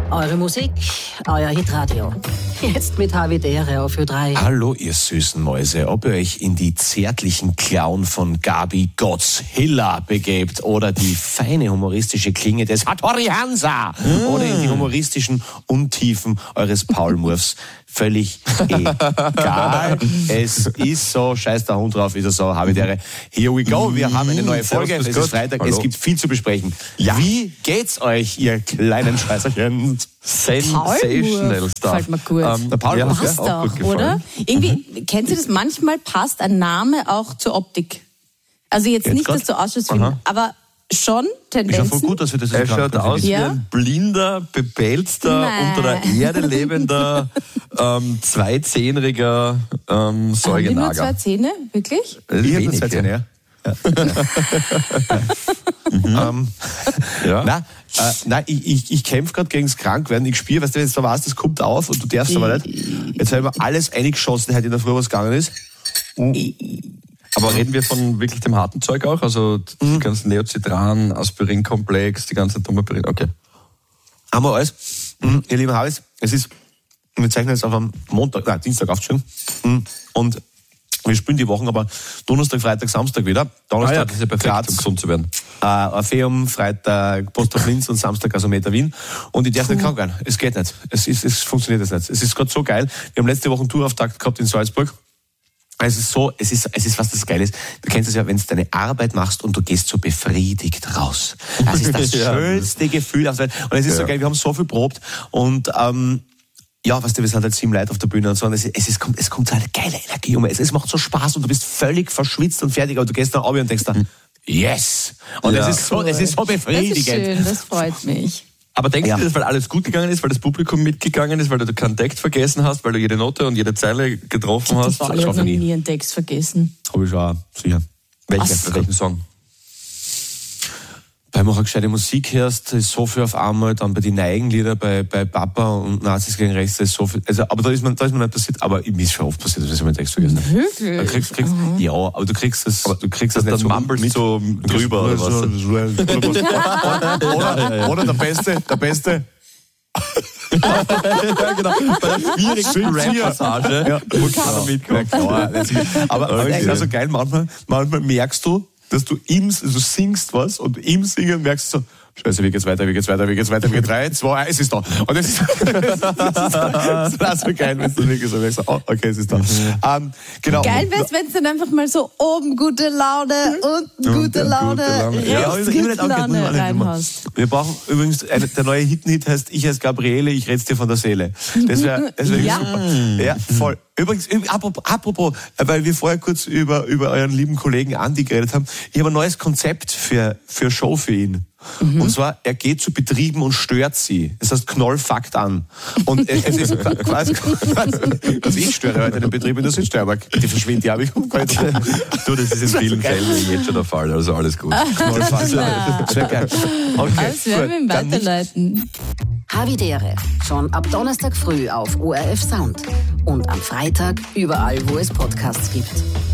Eure Musik, euer Hitradio. Jetzt mit Havidere auf Ö3. Hallo, ihr süßen Mäuse. Ob ihr euch in die zärtlichen Klauen von Gabi Gottshiller begebt oder die feine humoristische Klinge des Hattori Hansa oder in die humoristischen Untiefen eures Paul-Murfs. Völlig egal. Es ist so, scheiß der Hund drauf, ist er so, Havidere. Here we go, wir haben eine neue Folge, es ist Freitag, es gibt viel zu besprechen. Ja. Wie geht's euch, ihr kleinen Scheißerchen? Sensational Stuff. Gefällt mir gut. Der Paul passt auch gut gefallen. Oder? Irgendwie, kennt ihr das? Manchmal passt ein Name auch zur Optik. Also jetzt nicht, dass du ausschaust wie aber schon Tendenzen. Ist ja voll gut, dass wir das Er schaut aus wie ein blinder, bepelzter, unter der Erde lebender, zweizehnriger Haben die nur Säugenager. 2 Zähne? Wirklich? Ich habe das 2 Zähne, ja. Nein, ich kämpfe gerade gegen das Krankwerden. Ich spüre, weißt du, wenn du weißt, das kommt auf und du darfst aber nicht. Jetzt habe ich mir alles eingeschossen, heute in der Früh, was gegangen ist. Aber reden wir von wirklich dem harten Zeug auch? Also die ganzen Neocitran, Aspirinkomplex, die ganze Domapirin, okay. Haben wir alles. Ihr lieben Habis, wir zeichnen jetzt auf am Dienstag auf, und wir spielen die Wochen, aber Donnerstag, Freitag, Samstag wieder. Donnerstag das ist ja perfekt, Graz, um gesund zu werden. Orpheum, Freitag Posthof Linz und Samstag Gasometer Wien. Und ich darf nicht krank werden. Es geht nicht. Es funktioniert jetzt nicht. Es ist gerade so geil. Wir haben letzte Woche einen Tourauftakt gehabt in Salzburg. Es ist was das Geile ist. Du kennst es ja, wenn du deine Arbeit machst und du gehst so befriedigt raus. Das ist das schönste Gefühl auf der Welt. Und es ist so geil, wir haben so viel probt und, weißt du, wir sind halt 7 Leute auf der Bühne und so, und es kommt so eine geile Energie um. Es macht so Spaß und du bist völlig verschwitzt und fertig, aber du gehst dann runter und denkst dann, yes! Und es ist so befriedigend. Das ist schön, das freut mich. Aber denkst du, dass weil alles gut gegangen ist, weil das Publikum mitgegangen ist, weil du keinen Text vergessen hast, weil du jede Note und jede Zeile getroffen hast? Ich habe noch nie einen Text vergessen. Habe ich schon, sicher. Welchen Song? Weil man gescheite Musik hörst, ist so viel auf einmal, dann bei den Neigenlieder, bei Papa und Nazis gegen Rechts, ist so viel, also, aber da ist mir nicht passiert, aber mir ist schon oft passiert, dass ich meinen Text vergessen habe. Wirklich? Ja, aber du kriegst das nicht so mumblest so drüber, oder was? Oder der Beste. Ja, genau. Bei der schwierigsten Rap-Passage, wo keiner mitkommt. Aber es ist also geil, manchmal merkst du, dass du singst was und im Singen merkst du so, Scheiße, wie geht's weiter, 3, 2, 1, es ist da. Und das ist so geil, wenn du wirklich so merkst, okay, es ist da. Genau. Geil wär's, wenn es dann einfach mal so oben gute Laune, unten gute Laune, rechts gute Laune reinhaust. Wir brauchen übrigens, der neue Hit heißt, ich heiße Gabriele, ich red's dir von der Seele. Das wäre super. Ja, voll. Übrigens, apropos, weil wir vorher kurz über euren lieben Kollegen Andi geredet haben, ich habe ein neues Konzept für Show für ihn. Und zwar, er geht zu Betrieben und stört sie. Das heißt, Knoll fuckt an. Und es ist quasi, also ich störe heute den Betrieb in der Südsteiermark. Die verschwindet ja, ich komme gar nicht drauf. Du, das ist in vielen Fällen jetzt schon der Fall, also alles gut. Knoll fuckt an. Das wäre geil. Okay, das werden wir ihm weiterleiten. Havidere. Schon ab Donnerstag früh auf ORF Sound. Und am Freitag überall, wo es Podcasts gibt.